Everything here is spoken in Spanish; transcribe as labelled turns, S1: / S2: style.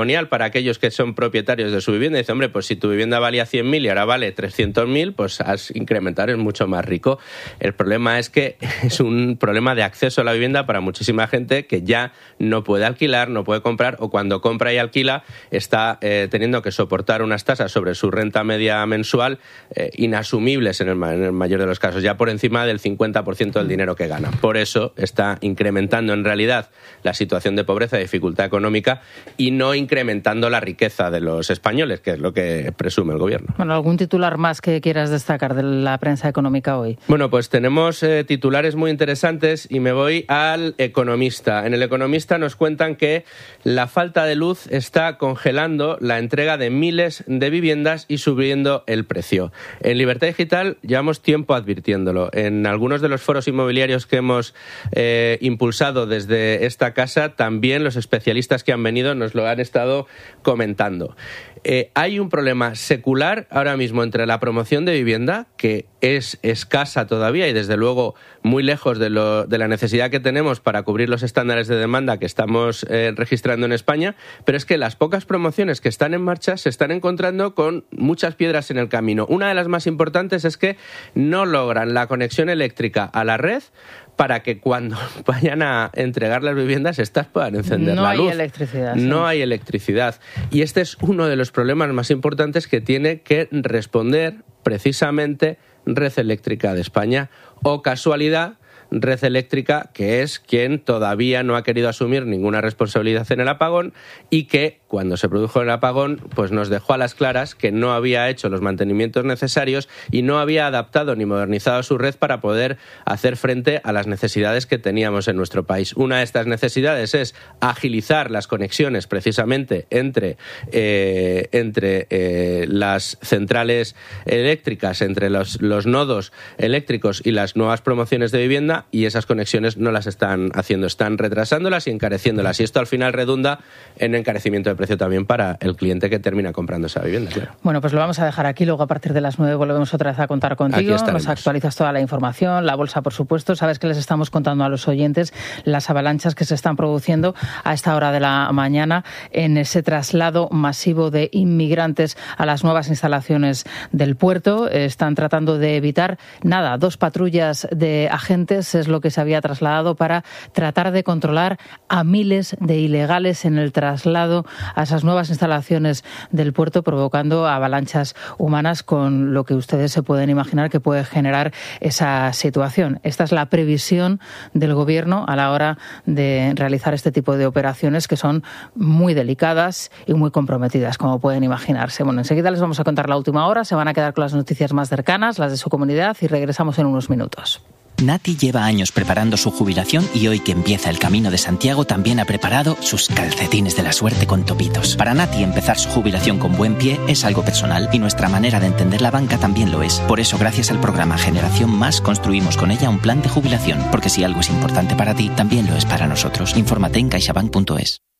S1: para aquellos que son propietarios de su vivienda. Dice, hombre, pues si tu vivienda valía 100.000 y ahora vale 300.000, pues has incrementado, eres mucho más rico. El problema es que es un problema de acceso a la vivienda para muchísima gente que ya no puede alquilar, no puede comprar, o cuando compra y alquila está teniendo que soportar unas tasas sobre su renta media mensual inasumibles en el mayor de los casos, ya por encima del 50% del dinero que gana. Por eso está incrementando en realidad la situación de pobreza y dificultad económica y no incrementando la riqueza de los españoles, que es lo que presume el gobierno.
S2: Bueno, ¿algún titular más que quieras destacar de la prensa económica hoy?
S1: Bueno, pues tenemos titulares muy interesantes y me voy al Economista. En el Economista nos cuentan que la falta de luz está congelando la entrega de miles de viviendas y subiendo el precio. En Libertad Digital llevamos tiempo advirtiéndolo. En algunos de los foros inmobiliarios que hemos impulsado desde esta casa, también los especialistas que han venido nos lo han estado comentando. Hay un problema secular ahora mismo entre la promoción de vivienda, que es escasa todavía y desde luego muy lejos de la necesidad que tenemos para cubrir los estándares de demanda que estamos registrando en España, pero es que las pocas promociones que están en marcha se están encontrando con muchas piedras en el camino. Una de las más importantes es que no logran la conexión eléctrica a la red para que cuando vayan a entregar las viviendas estas puedan encender la luz.
S2: No hay electricidad.
S1: No hay electricidad. Y este es uno de los problemas más importantes que tiene que responder precisamente Red Eléctrica de España, o casualidad, Red Eléctrica, que es quien todavía no ha querido asumir ninguna responsabilidad en el apagón y que, cuando se produjo el apagón, pues nos dejó a las claras que no había hecho los mantenimientos necesarios y no había adaptado ni modernizado su red para poder hacer frente a las necesidades que teníamos en nuestro país. Una de estas necesidades es agilizar las conexiones precisamente entre las centrales eléctricas, entre los nodos eléctricos y las nuevas promociones de vivienda, y esas conexiones no las están haciendo, están retrasándolas y encareciéndolas, y esto al final redunda en encarecimiento de precio también para el cliente que termina comprando esa vivienda. Claro.
S2: Bueno, pues lo vamos a dejar aquí, luego a partir de las 9 volvemos otra vez a contar contigo, nos actualizas toda la información, la bolsa por supuesto, sabes que les estamos contando a los oyentes las avalanchas que se están produciendo a esta hora de la mañana en ese traslado masivo de inmigrantes a las nuevas instalaciones del puerto. Están tratando de evitar 2 patrullas de agentes es lo que se había trasladado para tratar de controlar a miles de ilegales en el traslado a esas nuevas instalaciones del puerto, provocando avalanchas humanas, con lo que ustedes se pueden imaginar que puede generar esa situación. Esta es la previsión del Gobierno a la hora de realizar este tipo de operaciones, que son muy delicadas y muy comprometidas, como pueden imaginarse. Bueno, enseguida les vamos a contar la última hora, se van a quedar con las noticias más cercanas, las de su comunidad, y regresamos en unos minutos.
S3: Nati lleva años preparando su jubilación y hoy que empieza el Camino de Santiago también ha preparado sus calcetines de la suerte con topitos. Para Nati empezar su jubilación con buen pie es algo personal y nuestra manera de entender la banca también lo es. Por eso, gracias al programa Generación Más, construimos con ella un plan de jubilación, porque si algo es importante para ti, también lo es para nosotros. Infórmate en caixabank.es.